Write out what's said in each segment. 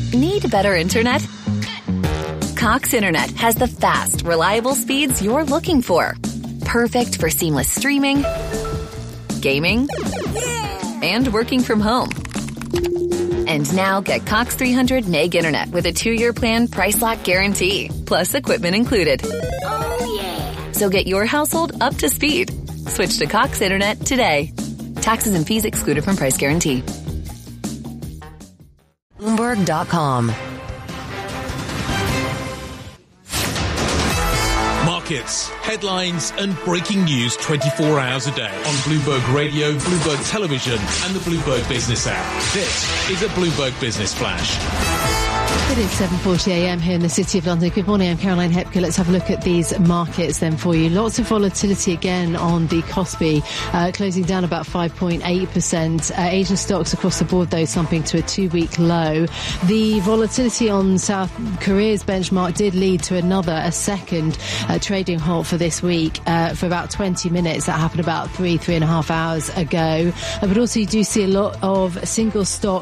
Need better internet? Cox Internet has the fast, reliable speeds you're looking for. Perfect for seamless streaming, gaming, and working from home. And now get Cox 300 meg internet with a 2-year plan price lock guarantee, plus equipment included. Oh, yeah. So get your household up to speed. Switch to Cox Internet today. Taxes and fees excluded from price guarantee. Bloomberg.com. Markets, headlines and breaking news 24 hours a day on Bloomberg Radio, Bloomberg Television and the Bloomberg Business app. This is a Bloomberg Business Flash. It is 7:40 a.m. here in the City of London. Good morning, I'm Caroline Hepker. Let's have a look at these markets then for you. Lots of volatility again on the Kospi, closing down about 5.8%. Asian stocks across the board, though, slumping to a 2-week low. The volatility on South Korea's benchmark did lead to a second trading halt for this week for about 20 minutes. That happened about 3.5 hours ago. But also you do see a lot of single stock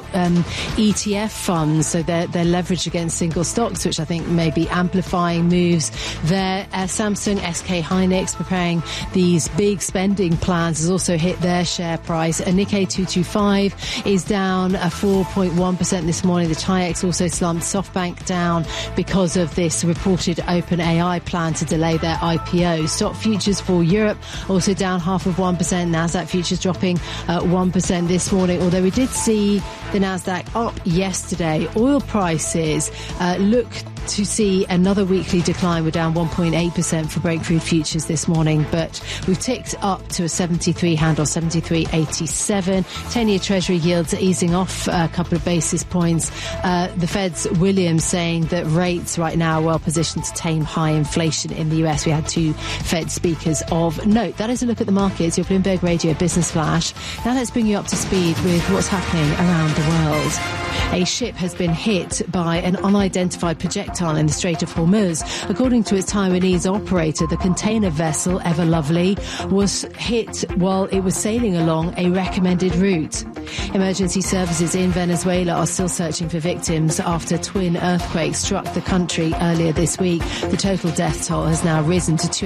ETF funds, so they're leveraged against single stocks, which I think may be amplifying moves there. Samsung, SK Hynix preparing these big spending plans has also hit their share price. Nikkei 225 is down 4.1% this morning. The TAIEX also slumped. SoftBank down because of this reported OpenAI plan to delay their IPO. Stock futures for Europe also down 0.5%. Nasdaq futures dropping 1% this morning, although we did see the Nasdaq up yesterday. Oil prices look to see another weekly decline. We're down 1.8% for Breakthrough futures this morning, but we've ticked up to a 73 handle, 73.87. 10-year Treasury yields are easing off a couple of basis points. The Fed's Williams saying that rates right now are well positioned to tame high inflation in the US. We had 2 Fed speakers of note. That is a look at the markets. Your Bloomberg Radio Business Flash. Now let's bring you up to speed with what's happening around the world. A ship has been hit by an unidentified projectile in the Strait of Hormuz. According to its Taiwanese operator, the container vessel Ever Lovely was hit while it was sailing along a recommended route. Emergency services in Venezuela are still searching for victims after twin earthquakes struck the country earlier this week. The total death toll has now risen to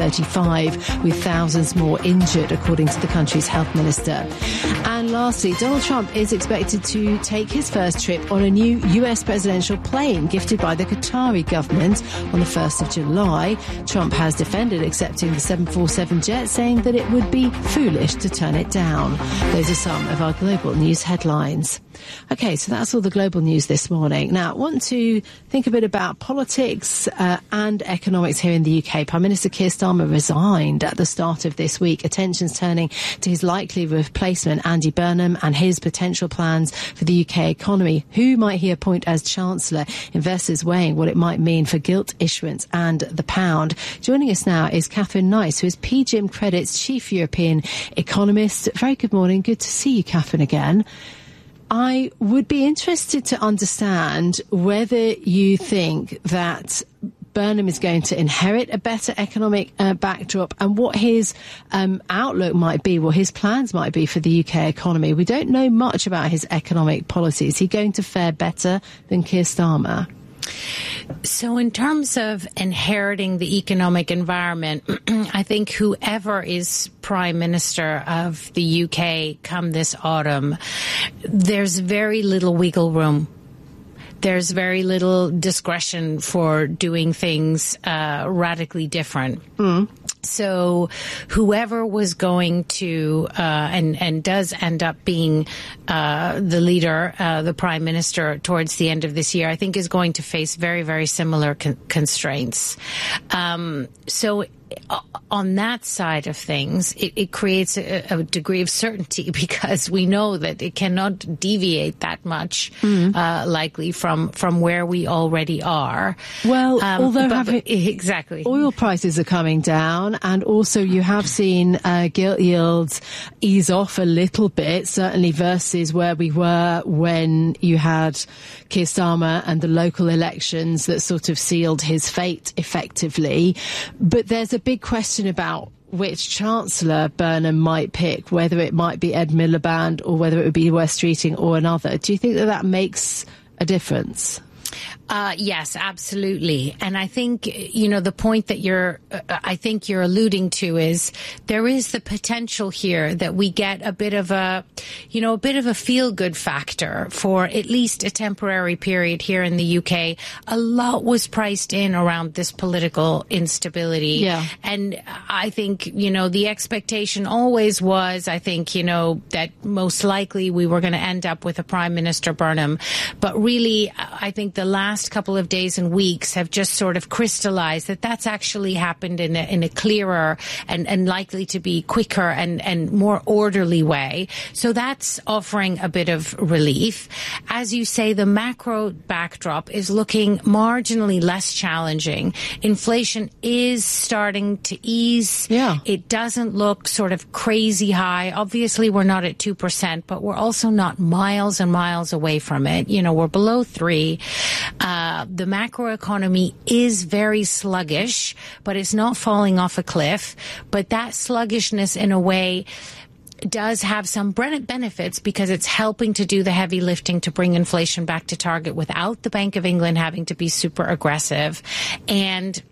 235, with thousands more injured, according to the country's health minister. And lastly, Donald Trump is expected to take his first trip on a new US presidential plane gifted by the Qatari government on the 1st of July. Trump has defended accepting the 747 jet, saying that it would be foolish to turn it down. Those are some of our global news headlines. Okay, so that's all the global news this morning. Now, I want to think a bit about politics and economics here in the UK. Prime Minister Keir Starmer resigned at the start of this week. Attention's turning to his likely replacement, Andy Burnham, and his potential plans for the UK economy. Who might he appoint as Chancellor? Investors weighing what it might mean for gilt issuance and the pound. Joining us now is Catherine Nice, who is PGIM Credit's Chief European Economist. Very good morning. Good to see you, Catherine, again. I would be interested to understand whether you think that Burnham is going to inherit a better economic backdrop and what his outlook might be, what his plans might be for the UK economy. We don't know much about his economic policy. Is he going to fare better than Keir Starmer? So in terms of inheriting the economic environment, I think whoever is Prime Minister of the UK come this autumn, there's very little wiggle room. There's very little discretion for doing things radically different. So whoever was going to and does end up being the leader, the Prime Minister towards the end of this year, I think is going to face very, very similar constraints. So on that side of things, it creates a degree of certainty because we know that it cannot deviate that much, likely from where we already are. Well, although exactly, oil prices are coming down, and also you have seen gilt yields ease off a little bit, certainly versus where we were when you had Keir Starmer and the local elections that sort of sealed his fate effectively. But there's a big question about which Chancellor Burnham might pick, whether it might be Ed Miliband or whether it would be Wes Streeting or another. Do you think that makes a difference? Yes, absolutely. And I think, the point that you're alluding to is there is the potential here that we get a bit of a feel-good factor for at least a temporary period here in the UK. A lot was priced in around this political instability. Yeah. And I think, the expectation always was, that most likely we were going to end up with a Prime Minister Burnham. But really, I think the last couple of days and weeks have just sort of crystallized that that's actually happened in a clearer and likely to be quicker and more orderly way. So that's offering a bit of relief. As you say, the macro backdrop is looking marginally less challenging. Inflation is starting to ease. Yeah. It doesn't look sort of crazy high. Obviously, we're not at 2%, but we're also not miles and miles away from it. We're below 3%. The macroeconomy is very sluggish, but it's not falling off a cliff. But that sluggishness, in a way, does have some benefits because it's helping to do the heavy lifting to bring inflation back to target without the Bank of England having to be super aggressive. And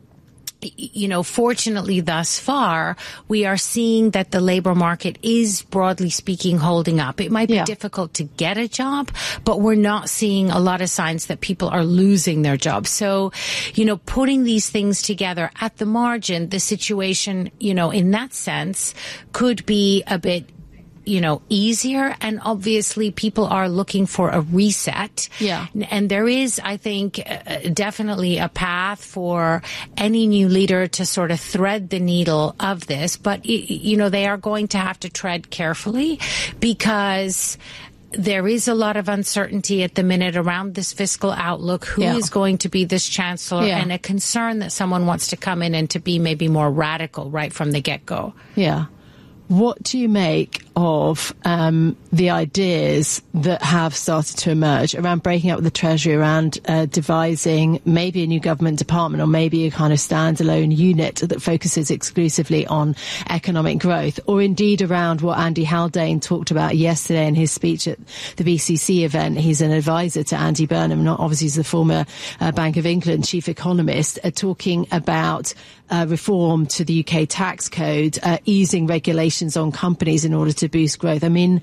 fortunately thus far, we are seeing that the labor market is, broadly speaking, holding up. It might be difficult to get a job, but we're not seeing a lot of signs that people are losing their jobs. So, putting these things together at the margin, the situation, in that sense, could be a bit easier. And obviously people are looking for a reset. Yeah. And there is, I think, definitely a path for any new leader to sort of thread the needle of this. But, they are going to have to tread carefully because there is a lot of uncertainty at the minute around this fiscal outlook. Who is going to be this chancellor? And a concern that someone wants to come in and to be maybe more radical right from the get-go. Yeah. What do you make of the ideas that have started to emerge around breaking up with the Treasury, around devising maybe a new government department or maybe a kind of standalone unit that focuses exclusively on economic growth, or indeed around what Andy Haldane talked about yesterday in his speech at the BCC event? He's an advisor to Andy Burnham, not obviously he's the former Bank of England chief economist, talking about reform to the UK tax code, easing regulations on companies in order to boost growth. I mean,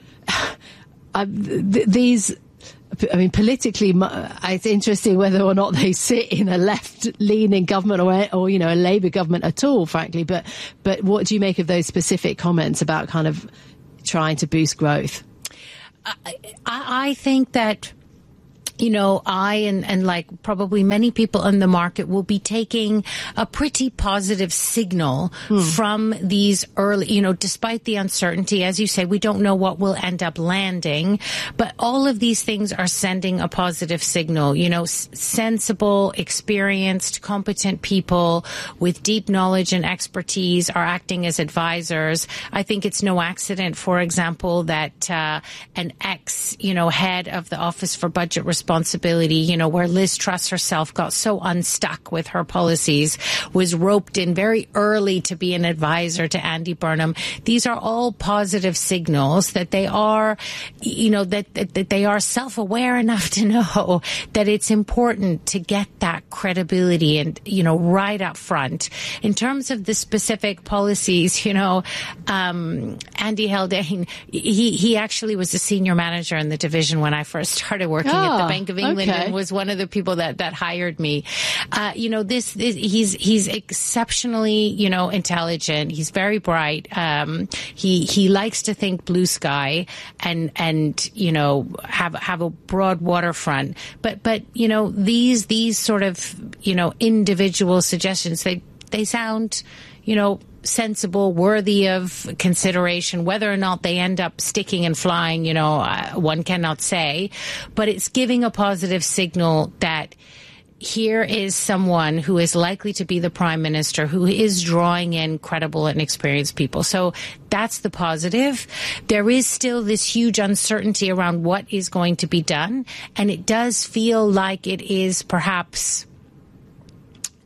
politically, it's interesting whether or not they sit in a left-leaning government or a Labour government at all, frankly. But what do you make of those specific comments about kind of trying to boost growth? I think that, I and like probably many people in the market will be taking a pretty positive signal from these early, despite the uncertainty. As you say, we don't know what will end up landing, but all of these things are sending a positive signal. Sensible, experienced, competent people with deep knowledge and expertise are acting as advisors. I think it's no accident, for example, that an head of the Office for Budget Responsibility, where Liz Truss herself got so unstuck with her policies, was roped in very early to be an advisor to Andy Burnham. These are all positive signals that they are, that they are self-aware enough to know that it's important to get that credibility and, right up front. In terms of the specific policies, Andy Haldane, he actually was a senior manager in the division when I first started working at the Bank of England, and was one of the people that hired me. He's exceptionally, intelligent. He's very bright. He likes to think blue sky and have a broad waterfront. But these sort of, individual suggestions, they sound, sensible, worthy of consideration. Whether or not they end up sticking and flying, one cannot say. But it's giving a positive signal that here is someone who is likely to be the Prime Minister, who is drawing in credible and experienced people. So that's the positive. There is still this huge uncertainty around what is going to be done. And it does feel like it is perhaps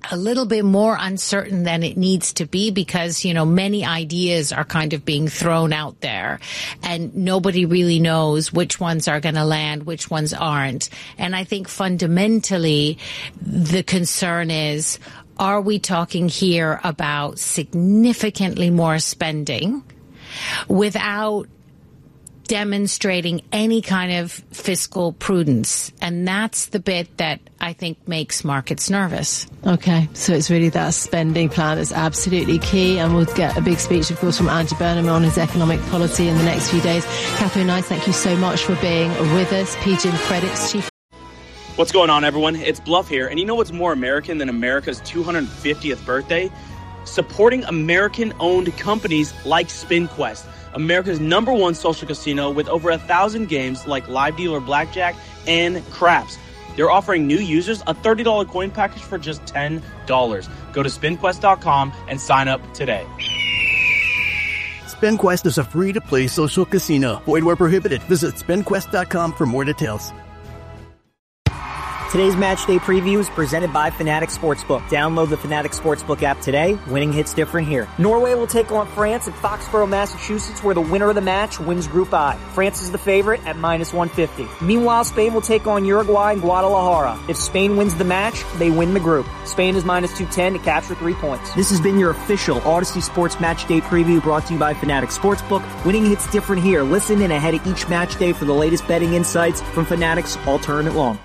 a little bit more uncertain than it needs to be because, many ideas are kind of being thrown out there and nobody really knows which ones are going to land, which ones aren't. And I think fundamentally the concern is, are we talking here about significantly more spending without demonstrating any kind of fiscal prudence? And that's the bit that I think makes markets nervous. Okay, so it's really that spending plan that's absolutely key, and we'll get a big speech, of course, from Andy Burnham on his economic policy in the next few days. Catherine Knight, thank you so much for being with us. PGIM Credit's Chief. What's going on, everyone? It's Bluff here, and you know what's more American than America's 250th birthday? Supporting American-owned companies like SpinQuest, America's #1 social casino with over 1,000 games like live dealer blackjack and craps. They're offering new users a $30 coin package for just $10. Go to SpinQuest.com and sign up today. SpinQuest is a free-to-play social casino. Void where prohibited. Visit SpinQuest.com for more details. Today's Matchday Preview is presented by Fanatics Sportsbook. Download the Fanatics Sportsbook app today. Winning hits different here. Norway will take on France at Foxborough, Massachusetts, where the winner of the match wins Group I. France is the favorite at -150. Meanwhile, Spain will take on Uruguay in Guadalajara. If Spain wins the match, they win the group. Spain is -210 to capture 3 points. This has been your official Odyssey Sports Matchday Preview brought to you by Fanatics Sportsbook. Winning hits different here. Listen in ahead of each match day for the latest betting insights from Fanatics all tournament long.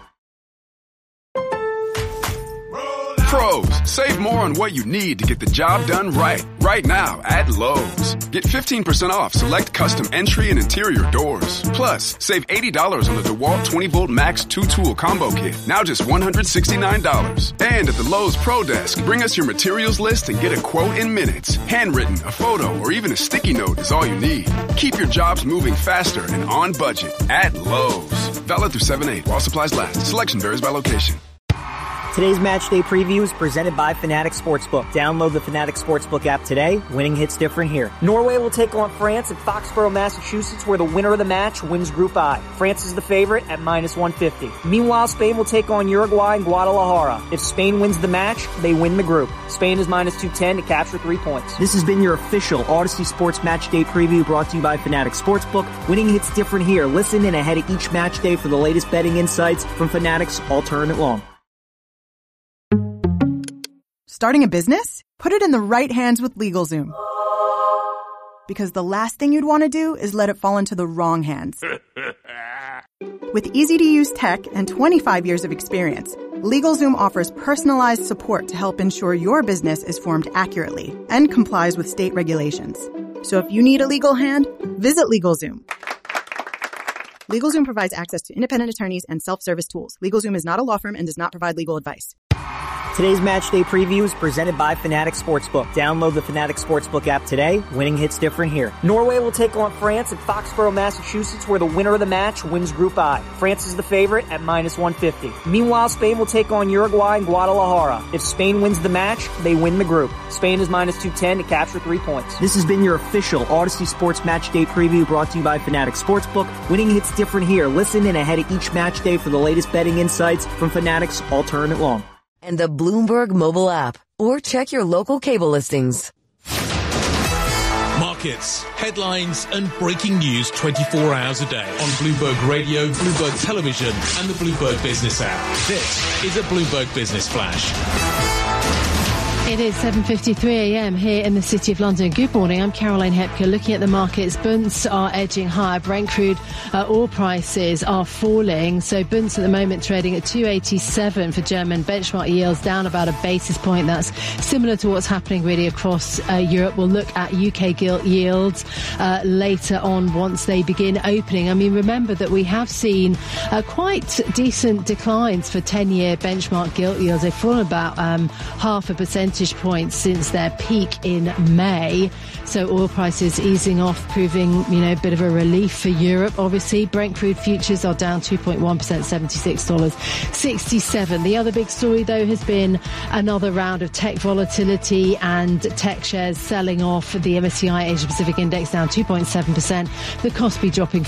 Pros, save more on what you need to get the job done right. Right now at Lowe's. Get 15% off select custom entry and interior doors. Plus, save $80 on the DeWalt 20-volt Max 2-tool combo kit. Now just $169. And at the Lowe's Pro Desk, bring us your materials list and get a quote in minutes. Handwritten, a photo, or even a sticky note is all you need. Keep your jobs moving faster and on budget at Lowe's. Valid through 7/8 while supplies last. Selection varies by location. Today's Matchday Preview is presented by Fanatics Sportsbook. Download the Fanatics Sportsbook app today. Winning hits different here. Norway will take on France at Foxborough, Massachusetts, where the winner of the match wins Group I. France is the favorite at -150. Meanwhile, Spain will take on Uruguay in Guadalajara. If Spain wins the match, they win the group. Spain is -210 to capture 3 points. This has been your official Odyssey Sports Matchday Preview brought to you by Fanatics Sportsbook. Winning hits different here. Listen in ahead of each match day for the latest betting insights from Fanatics all tournament long. Starting a business? Put it in the right hands with LegalZoom. Because the last thing you'd want to do is let it fall into the wrong hands. With easy-to-use tech and 25 years of experience, LegalZoom offers personalized support to help ensure your business is formed accurately and complies with state regulations. So if you need a legal hand, visit LegalZoom. LegalZoom provides access to independent attorneys and self-service tools. LegalZoom is not a law firm and does not provide legal advice. Today's Matchday Preview is presented by Fanatics Sportsbook. Download the Fanatics Sportsbook app today. Winning hits different here. Norway will take on France at Foxborough, Massachusetts, where the winner of the match wins Group I. France is the favorite at -150. Meanwhile, Spain will take on Uruguay in Guadalajara. If Spain wins the match, they win the group. Spain is -210 to capture 3 points. This has been your official Odyssey Sports Matchday Preview brought to you by Fanatics Sportsbook. Winning hits different here. Listen in ahead of each match day for the latest betting insights from Fanatics all tournament long. And the Bloomberg mobile app, or check your local cable listings. Markets, headlines and breaking news 24 hours a day on Bloomberg Radio, Bloomberg Television and the Bloomberg Business app. This is a Bloomberg Business Flash. It is 7:53 a.m. here in the City of London. Good morning. I'm Caroline Hepker. Looking at the markets, bunts are edging higher. Brent crude oil prices are falling. So bunts at the moment trading at 287 for German benchmark yields, down about a basis point. That's similar to what's happening really across Europe. We'll look at UK gilt yields later on once they begin opening. I mean, remember that we have seen quite decent declines for 10-year benchmark gilt yields. They've fallen about half a percentage percentage points since their peak in May. So oil prices easing off, proving, a bit of a relief for Europe. Obviously, Brent crude futures are down 2.1%, $76.67. The other big story, though, has been another round of tech volatility and tech shares selling off. The MSCI Asia Pacific Index down 2.7%. The Kospi dropping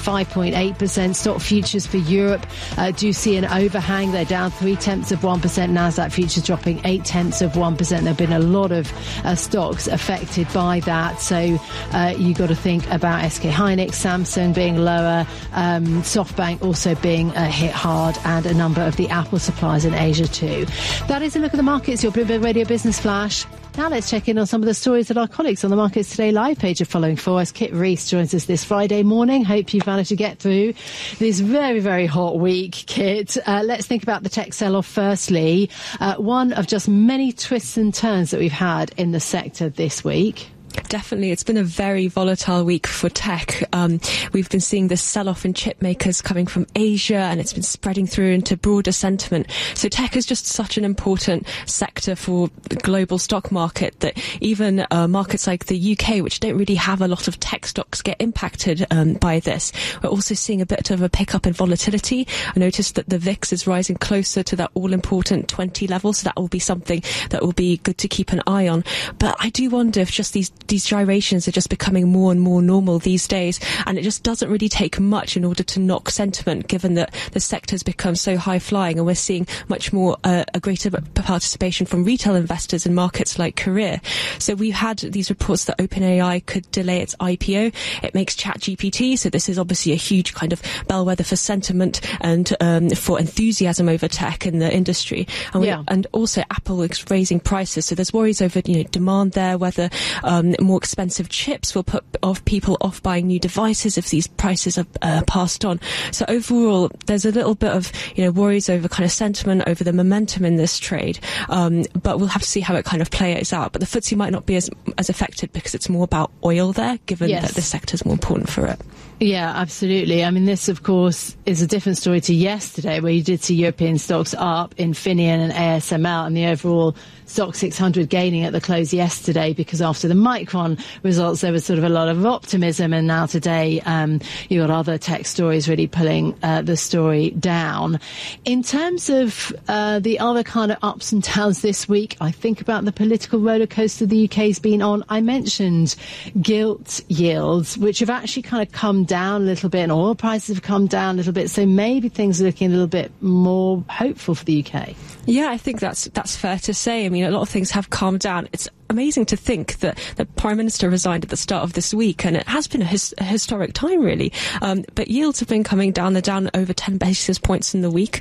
5.8%. Stock futures for Europe do see an overhang. They're down 0.3%. Nasdaq futures dropping 0.8%. There have been a lot of stocks affected by that. So you got to think about SK Hynix, Samsung being lower, SoftBank also being hit hard, and a number of the Apple suppliers in Asia too. That is a look at the markets, your Bloomberg Radio Business Flash. Now let's check in on some of the stories that our colleagues on the Markets Today live page are following for us. Kit Rees joins us this Friday morning. Hope you've managed to get through this very, very hot week, Kit. Let's think about the tech sell-off firstly. One of just many twists and turns that we've had in the sector this week. Definitely. It's been a very volatile week for tech. We've been seeing this sell-off in chip makers coming from Asia, and it's been spreading through into broader sentiment. So tech is just such an important sector for the global stock market that even markets like the UK, which don't really have a lot of tech stocks, get impacted by this. We're also seeing a bit of a pickup in volatility. I noticed that the VIX is rising closer to that all-important 20 level, so that will be something that will be good to keep an eye on. But I do wonder if just these gyrations are just becoming more and more normal these days, and it just doesn't really take much in order to knock sentiment, given that the sector's become so high-flying, and we're seeing much more a greater participation from retail investors in markets like Korea. So we've had these reports that OpenAI could delay its IPO. It makes ChatGPT, so this is obviously a huge kind of bellwether for sentiment and for enthusiasm over tech in the industry. And also Apple is raising prices, so there's worries over demand there, whether more expensive chips will put people off buying new devices if these prices are passed on. So overall, there's a little bit of worries over kind of sentiment, over the momentum in this trade. But we'll have to see how it kind of plays out. But the FTSE might not be as affected because it's more about oil there, given that this sector is more important for it. Yeah, absolutely. I mean, this, of course, is a different story to yesterday, where you did see European stocks up, Infineon and ASML, and the overall Stock 600 gaining at the close yesterday, because after the Micron results, there was sort of a lot of optimism. And now today, you got other tech stories really pulling the story down. In terms of the other kind of ups and downs this week, I think about the political roller coaster the UK's been on. I mentioned gilt yields, which have actually kind of come down a little bit, and oil prices have come down a little bit. So maybe things are looking a little bit more hopeful for the UK. Yeah, I think that's fair to say. I mean, a lot of things have calmed down. It's amazing to think that the Prime Minister resigned at the start of this week, and it has been a historic time, really. But yields have been coming down. They're down over 10 basis points in the week.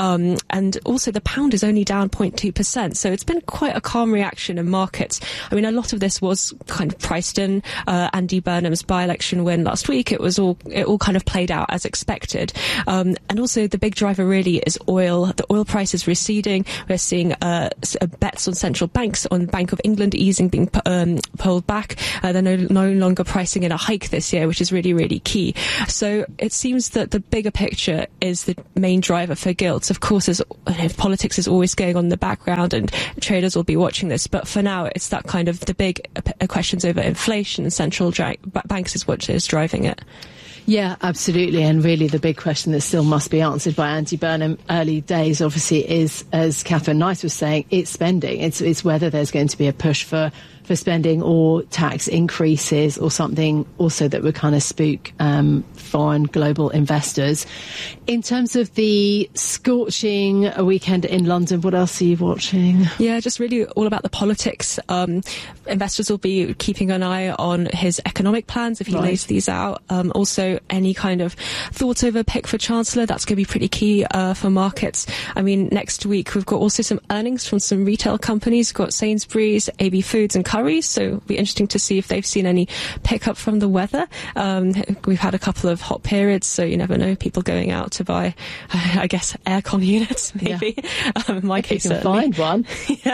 And also the pound is only down 0.2%. So it's been quite a calm reaction in markets. I mean, a lot of this was kind of priced in. Andy Burnham's by-election win last week, it all kind of played out as expected. And also the big driver really is oil. The oil price is receding. We're seeing bets on central banks, on Bank of England easing being pulled back. They're no longer pricing in a hike this year, which is really, really key. So it seems that the bigger picture is the main driver for gilts. Of course, politics is always going on in the background, and traders will be watching this. But for now, it's that kind of the big questions over inflation and central banks is what is driving it. Yeah, absolutely. And really the big question that still must be answered by Andy Burnham early days, obviously, is, as Catherine Nice was saying, it's spending. It's whether there's going to be a push for spending or tax increases or something also that would kind of spook foreign global investors. In terms of the scorching weekend in London, what else are you watching? Yeah, just really all about the politics. Investors will be keeping an eye on his economic plans if he lays these out. Also, any kind of thoughts over pick for Chancellor, that's going to be pretty key for markets. I mean, next week we've got also some earnings from some retail companies. We've got Sainsbury's, AB Foods and Currys, so it'll be interesting to see if they've seen any pickup from the weather. We've had a couple of hot periods, so you never know, people going out to buy, I guess, aircon units, maybe. My case, certainly. Find one. Yeah.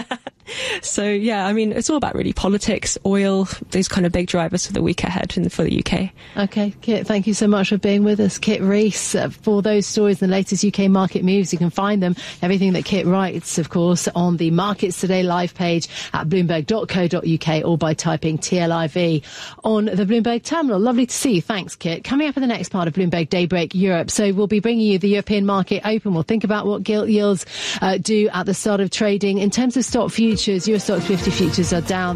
So, yeah, I mean, it's all about really politics, oil, those kind of big drivers for the week ahead and for the UK. Okay, Kit, thank you so much for being with us. Kit Rees, for those stories, the latest UK market moves, you can find them, everything that Kit writes, of course, on the Markets Today live page at bloomberg.co.uk or by typing TLIV on the Bloomberg terminal. Lovely to see you. Thanks, Kit. Coming up in the next part of Bloomberg Daybreak Europe. So we'll be bringing you the European market open. We'll think about what gilt yields do at the start of trading. In terms of stock futures, Eurostoxx 50 futures are down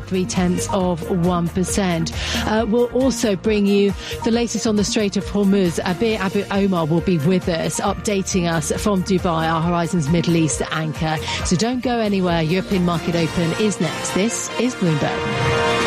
0.3%. We'll also bring you the latest on the Strait of Hormuz. Abir Abu Omar will be with us, updating us from Dubai, our Horizons Middle East anchor. So don't go anywhere. European Market Open is next. This is Bloomberg.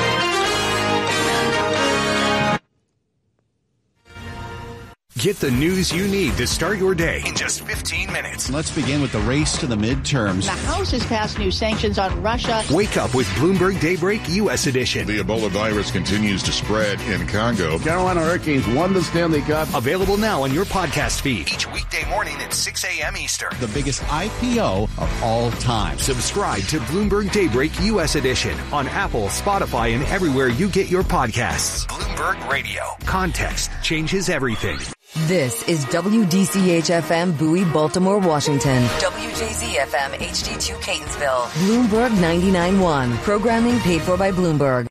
Get the news you need to start your day in just 15 minutes. Let's begin with the race to the midterms. The House has passed new sanctions on Russia. Wake up with Bloomberg Daybreak U.S. edition. The Ebola virus continues to spread in Congo. Carolina Hurricanes won the Stanley Cup. Available now on your podcast feed. Each weekday morning at 6 a.m. Eastern. The biggest IPO of all time. Subscribe to Bloomberg Daybreak U.S. edition on Apple, Spotify, and everywhere you get your podcasts. Bloomberg Radio. Context changes everything. This is WDCH-FM Bowie, Baltimore, Washington. WJZ-FM HD2 Catonsville. Bloomberg 99.1. Programming paid for by Bloomberg.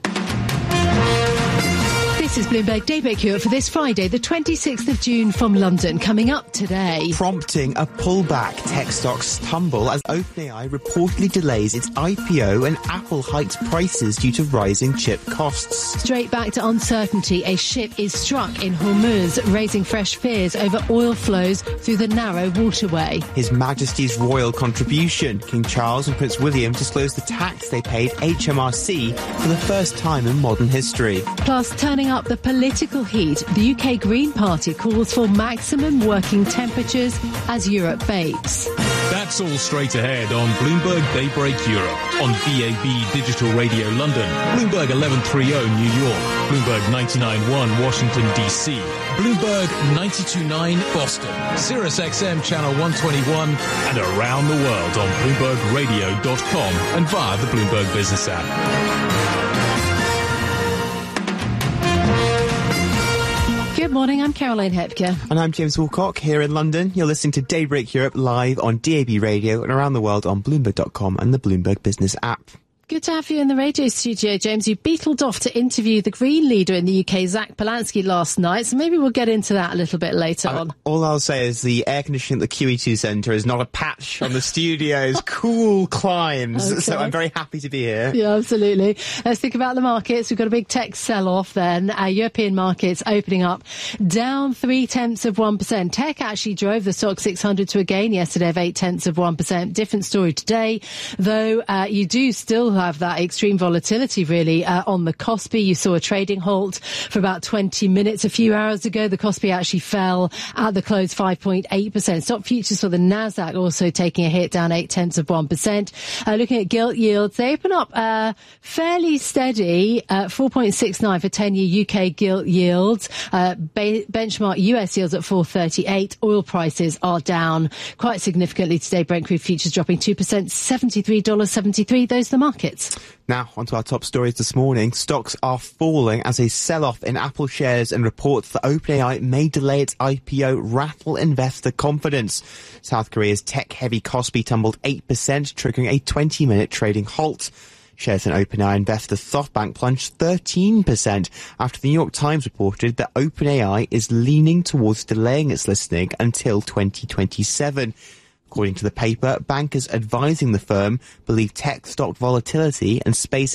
This is Bloomberg Daybreak Europe for this Friday, the 26th of June from London. Coming up today. Prompting a pullback, tech stocks tumble as OpenAI reportedly delays its IPO and Apple hikes prices due to rising chip costs. Straight back to uncertainty, a ship is struck in Hormuz, raising fresh fears over oil flows through the narrow waterway. His Majesty's royal contribution. King Charles and Prince William disclosed the tax they paid HMRC for the first time in modern history. Plus, turning up the political heat, the UK Green Party calls for maximum working temperatures as Europe bakes. That's all straight ahead on Bloomberg Daybreak Europe, on DAB Digital Radio London, Bloomberg 1130 New York, Bloomberg 99.1 Washington DC, Bloomberg 92.9 Boston, Sirius XM Channel 121, and around the world on BloombergRadio.com and via the Bloomberg Business app. Good morning, I'm Caroline Hepker. And I'm James Woolcock here in London. You're listening to Daybreak Europe live on DAB Radio and around the world on Bloomberg.com and the Bloomberg Business app. Good to have you in the radio studio, James. You beetled off to interview the Green leader in the UK, Zach Polanski, last night, so maybe we'll get into that a little bit later on. All I'll say is the air conditioning at the QE2 Centre is not a patch on the studio's cool climbs, okay. So I'm very happy to be here. Yeah, absolutely. Let's think about the markets. We've got a big tech sell-off then. European markets opening up down 0.3%. Tech actually drove the stock 600 to a gain yesterday of 0.8%. Different story today, though you do still have that extreme volatility really on the Kospi. You saw a trading halt for about 20 minutes a few hours ago. The Kospi actually fell at the close 5.8%. Stock futures for the Nasdaq also taking a hit, down 0.8%. Looking at gilt yields, they open up fairly steady, 4.69 for 10-year UK gilt yields. Benchmark US yields at 4.38. Oil prices are down quite significantly today. Brent crude futures dropping 2%, $73.73. Those are the markets. Now, onto our top stories this morning. Stocks are falling as a sell-off in Apple shares and reports that OpenAI may delay its IPO rattle investor confidence. South Korea's tech-heavy Kospi tumbled 8%, triggering a 20-minute trading halt. Shares in OpenAI investor SoftBank plunged 13% after the New York Times reported that OpenAI is leaning towards delaying its listing until 2027. According to the paper, bankers advising the firm believe tech stock volatility and space